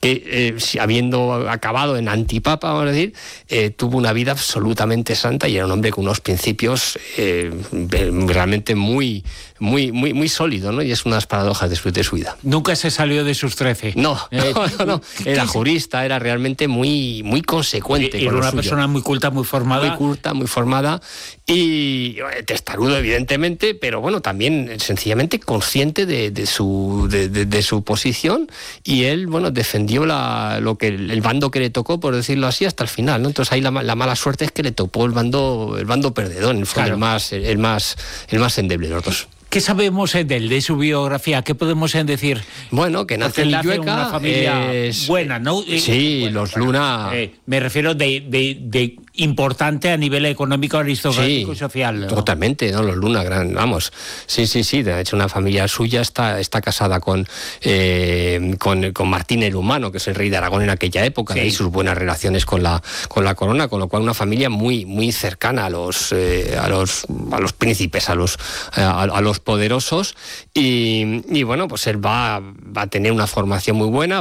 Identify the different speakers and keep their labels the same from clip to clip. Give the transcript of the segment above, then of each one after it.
Speaker 1: habiendo acabado en antipapa, vamos a decir, tuvo una vida absolutamente santa y era un hombre con unos principios realmente muy sólido, ¿no? Y es una de las paradojas de su vida.
Speaker 2: Nunca se salió de sus 13.
Speaker 1: No. Era jurista, era realmente muy consecuente.
Speaker 2: Era una persona muy culta, muy formada.
Speaker 1: Muy formada y testarudo, evidentemente, pero bueno, también sencillamente consciente de su posición, y él, bueno, defendió el bando que le tocó, por decirlo así, hasta el final, ¿no? Entonces ahí la mala suerte es que le tocó el bando perdedor, en el fondo, claro. el más endeble de los dos.
Speaker 2: ¿Qué sabemos de él, de su biografía? ¿Qué podemos decir?
Speaker 1: Bueno, que nace en Illueca,
Speaker 2: una familia buena, ¿no?
Speaker 1: Sí, los Luna...
Speaker 2: me refiero de importante a nivel económico, aristocrático y social, ¿no?
Speaker 1: Totalmente, ¿no? Los Luna, vamos. Sí. De hecho, una familia suya está casada con Martín el Humano, que es el rey de Aragón en aquella época, y sus buenas relaciones con la corona, con lo cual una familia muy cercana a los príncipes, a los poderosos, y bueno, pues él va a tener una formación muy buena,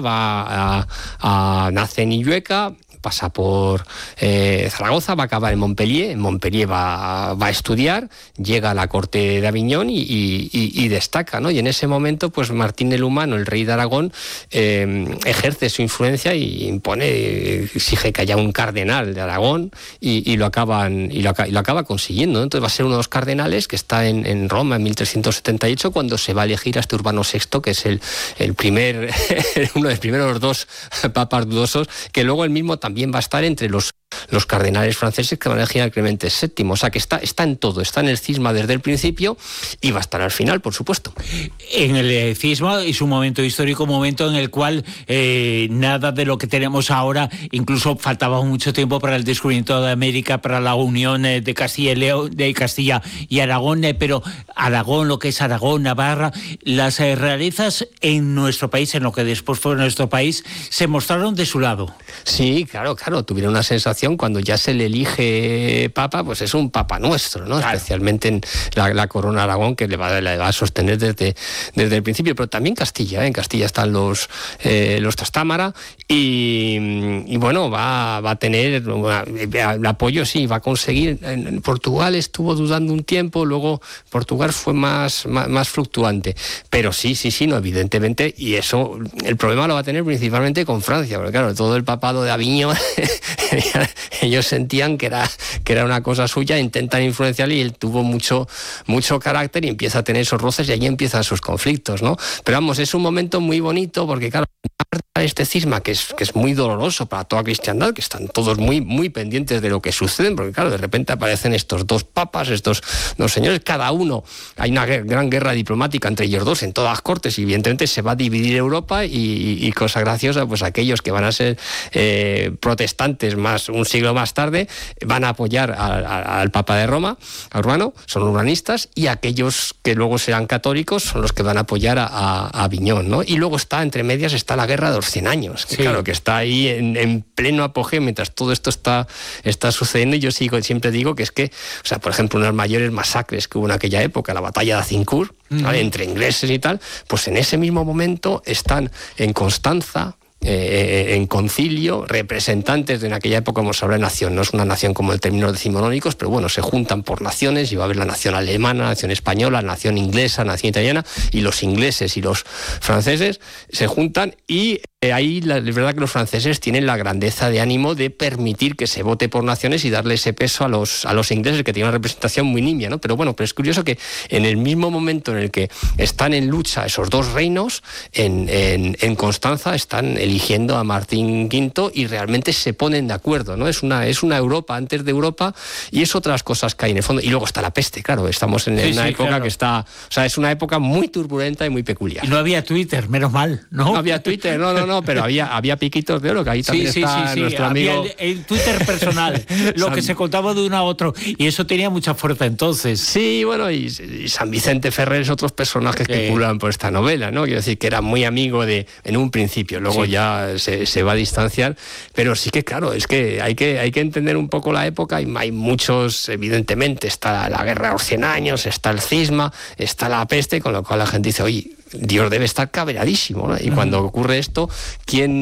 Speaker 1: nace en Illueca, pasa por Zaragoza, va a acabar en Montpellier va a estudiar, llega a la corte de Aviñón y destaca, ¿no? Y en ese momento, pues Martín el Humano, el rey de Aragón, ejerce su influencia y exige que haya un cardenal de Aragón, y lo acaba consiguiendo, ¿no? Entonces va a ser uno de los cardenales que está en Roma en 1378, cuando se va a elegir a este Urbano VI, que es uno de los primeros dos papas dudosos, que luego él mismo también va a estar entre los cardenales franceses que van a elegir a Clemente VII. O sea que está en todo, está en el cisma desde el principio y va a estar al final, por supuesto.
Speaker 2: En el cisma es un momento histórico, momento en el cual nada de lo que tenemos ahora, incluso faltaba mucho tiempo para el descubrimiento de América, para la unión de Castilla y León, de Castilla y Aragón, pero Aragón, lo que es Aragón, Navarra, las realezas en nuestro país, en lo que después fue nuestro país, se mostraron de su lado.
Speaker 1: Sí, claro, tuvieron una sensación cuando ya se le elige papa, pues es un papa nuestro, ¿no? Claro. Especialmente en la corona de Aragón, que le va a sostener desde el principio, pero también Castilla, en Castilla están los Trastámara, y bueno, va a tener el apoyo, sí, va a conseguir. En Portugal estuvo dudando un tiempo, luego Portugal fue más fluctuante, pero sí, no, evidentemente, y eso, el problema lo va a tener principalmente con Francia, porque claro, todo el papado de Aviñón ellos sentían que era una cosa suya, intentan influenciarle, y él tuvo mucho carácter y empieza a tener esos roces, y allí empiezan sus conflictos, ¿no? Pero vamos, es un momento muy bonito porque, claro, este cisma que es muy doloroso para toda cristiandad, que están todos muy pendientes de lo que sucede, porque claro, de repente aparecen estos dos papas, estos dos señores, cada uno, hay una gran guerra diplomática entre ellos dos en todas las cortes, y evidentemente se va a dividir Europa, y cosa graciosa, pues aquellos que van a ser protestantes un siglo más tarde van a apoyar al Papa de Roma, a Urbano, son urbanistas, y aquellos que luego serán católicos son los que van a apoyar a Aviñón, ¿no? Y luego entre medias está la guerra de los 100 años, que claro, que está ahí en pleno apogeo mientras todo esto está sucediendo, y yo siempre digo que es que, o sea, por ejemplo, una de las mayores masacres que hubo en aquella época, la batalla de Azincourt, ¿vale? Entre ingleses y tal, pues en ese mismo momento están en Constanza, en concilio, representantes de en aquella época, como se habla de nación, no es una nación como el término decimonónicos, pero bueno, se juntan por naciones, y va a haber la nación alemana, la nación española, la nación inglesa, la nación italiana, y los ingleses y los franceses se juntan, y ahí es verdad que los franceses tienen la grandeza de ánimo de permitir que se vote por naciones y darle ese peso a los ingleses, que tienen una representación muy nimia, ¿no? Pero bueno, pero es curioso que en el mismo momento en el que están en lucha esos dos reinos, en Constanza están eligiendo a Martín V, y realmente se ponen de acuerdo, ¿no? Es una Europa antes de Europa, y es otras cosas que hay en el fondo. Y luego está la peste, claro, estamos en una época, claro, que está, o sea, es una época muy turbulenta y muy peculiar.
Speaker 2: Y no había Twitter, menos mal, ¿no?
Speaker 1: No había Twitter, no, pero había piquitos de oro, que ahí también está nuestro amigo.
Speaker 2: Había el Twitter personal, lo que se contaba de uno a otro, y eso tenía mucha fuerza entonces.
Speaker 1: Sí, bueno, y San Vicente Ferrer es otros personajes que circulan por esta novela, ¿no? Quiero decir que era muy amigo en un principio, luego ya se va a distanciar, pero sí que, claro, es que hay que entender un poco la época, y hay muchos, evidentemente, está la guerra de los 100 años, está el cisma, está la peste, con lo cual la gente dice, oye, Dios debe estar cabreadísimo, ¿no? Y cuando ocurre esto, ¿quién